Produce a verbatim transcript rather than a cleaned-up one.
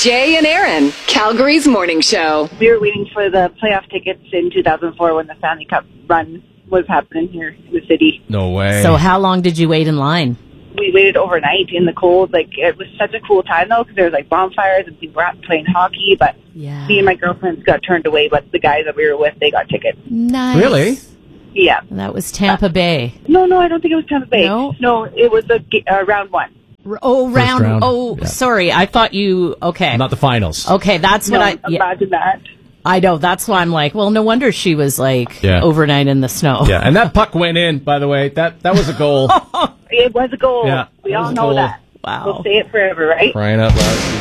Jay and Aaron, Calgary's morning show. We were waiting for the playoff tickets in two thousand four when the Stanley Cup run was happening here in the city. No way. So how long did you wait in line? We waited overnight in the cold. Like, it was such a cool time, though, because there was, like, bonfires and people were out playing hockey. But Yeah. me and my girlfriends got turned away, but the guys that we were with, they got tickets. Nice. Really? Yeah. That was Tampa Bay. No, no, I don't think it was Tampa Bay. No? No, it was a, ga- uh, round one. R- Oh, round. round. Oh, Yeah. sorry. I thought you. Okay. Not the finals. Okay, that's what No, I. Yeah, imagine that. I know. That's why I'm like, well, no wonder she was like Yeah. overnight in the snow. Yeah, and that puck went in, by the way. That that was a goal. It was a goal. Yeah, we it was all a know goal. that. Wow. We'll say it forever, right? Crying out loud.